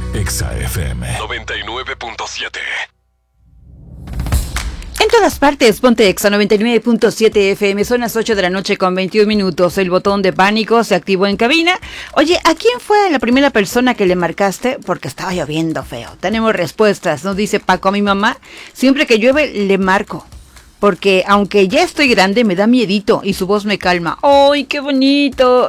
Exa FM 99.7. En todas partes, ponte Exa 99.7 FM, son las 8 de la noche con 21 minutos. El botón de pánico se activó en cabina. Oye, ¿a quién fue la primera persona que le marcaste? Porque estaba lloviendo feo. Tenemos respuestas, nos dice Paco. A mi mamá, siempre que llueve le marco. Porque aunque ya estoy grande, me da miedito y su voz me calma. ¡Ay, qué bonito!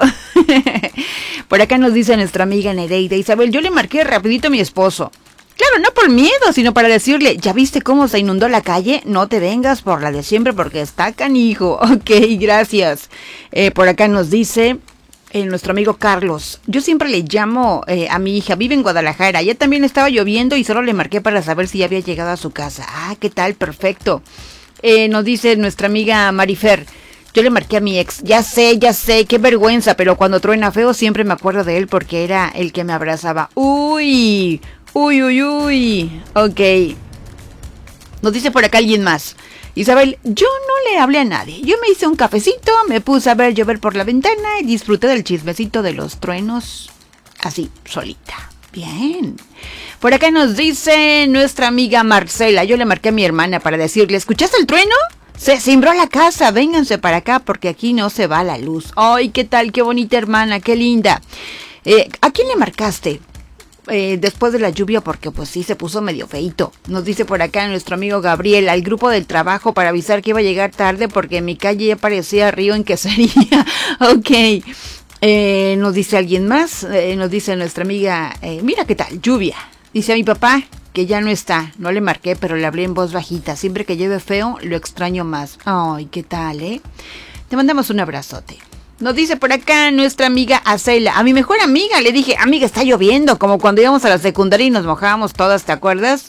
Por acá nos dice nuestra amiga Nereida. Isabel, yo le marqué rapidito a mi esposo. Claro, no por miedo, sino para decirle, ¿ya viste cómo se inundó la calle? No te vengas por la de siempre porque está canijo. Ok, gracias. Por acá nos dice nuestro amigo Carlos. Yo siempre le llamo a mi hija, vive en Guadalajara. Ya también estaba lloviendo y solo le marqué para saber si ya había llegado a su casa. Ah, ¿qué tal? Perfecto. Nos dice nuestra amiga Marifer. Yo le marqué a mi ex. Ya sé, qué vergüenza, pero cuando truena feo siempre me acuerdo de él porque era el que me abrazaba. Uy. Ok. Nos dice por acá alguien más. Isabel, yo no le hablé a nadie. Yo me hice un cafecito, me puse a ver llover por la ventana y disfruté del chismecito de los truenos. Así, solita. Bien. Por acá nos dice nuestra amiga Marcela. Yo le marqué a mi hermana para decirle, ¿escuchaste el trueno? Se cimbró la casa, vénganse para acá porque aquí no se va la luz. Ay, ¿qué tal? Qué bonita hermana, qué linda. ¿A quién le marcaste? Después de la lluvia porque pues sí se puso medio feito. Nos dice por acá nuestro amigo Gabriel al grupo del trabajo para avisar que iba a llegar tarde porque en mi calle ya parecía río en quesería. Ok. Nos dice alguien más, nos dice nuestra amiga, mira qué tal, lluvia. Dice a mi papá que ya no está, no le marqué pero le hablé en voz bajita. Siempre que llueve feo lo extraño más. Ay, qué tal, Te mandamos un abrazote. Nos dice por acá nuestra amiga Acela. A mi mejor amiga le dije, amiga, está lloviendo. Como cuando íbamos a la secundaria y nos mojábamos todas, ¿te acuerdas?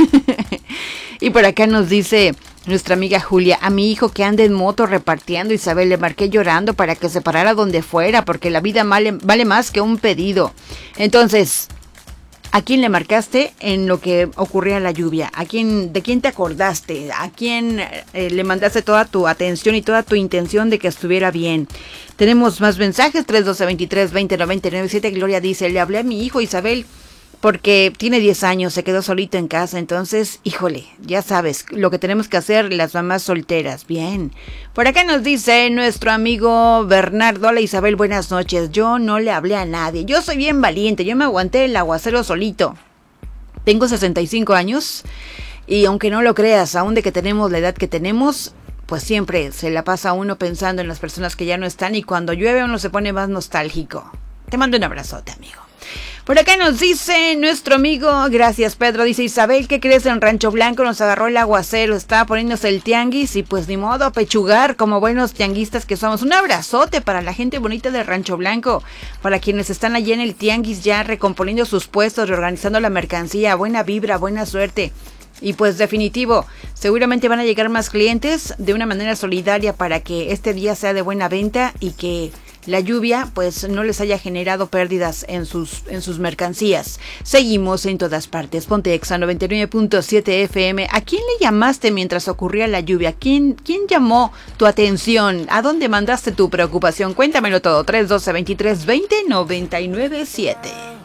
Y por acá nos dice nuestra amiga Julia. A mi hijo que anda en moto repartiendo, Isabel, le marqué llorando para que se parara donde fuera. Porque la vida vale más que un pedido. Entonces, ¿a quién le marcaste en lo que ocurría la lluvia? ¿De quién te acordaste? ¿A quién le mandaste toda tu atención y toda tu intención de que estuviera bien? Tenemos más mensajes, 312-23-20-99-7. Gloria dice, le hablé a mi hijo Isabel porque tiene 10 años, se quedó solito en casa. Entonces, híjole, ya sabes lo que tenemos que hacer las mamás solteras. Bien. Por acá nos dice nuestro amigo Bernardo. Hola Isabel, buenas noches. Yo no le hablé a nadie. Yo soy bien valiente. Yo me aguanté el aguacero solito. Tengo 65 años y aunque no lo creas, aún de que tenemos la edad que tenemos, pues siempre se la pasa uno pensando en las personas que ya no están y cuando llueve uno se pone más nostálgico. Te mando un abrazote, amigo. Por acá nos dice nuestro amigo, gracias Pedro, dice Isabel, ¿qué crees? En Rancho Blanco nos agarró el aguacero, estaba poniéndose el tianguis y pues ni modo, a pechugar como buenos tianguistas que somos. Un abrazote para la gente bonita de Rancho Blanco, para quienes están allí en el tianguis ya recomponiendo sus puestos, reorganizando la mercancía, buena vibra, buena suerte. Y pues definitivo, seguramente van a llegar más clientes de una manera solidaria para que este día sea de buena venta y que la lluvia pues no les haya generado pérdidas en sus mercancías. Seguimos en todas partes. Ponte Exa 99.7 FM. ¿A quién le llamaste mientras ocurría la lluvia? ¿Quién llamó tu atención? ¿A dónde mandaste tu preocupación? Cuéntamelo todo. 312-23-20-99-7.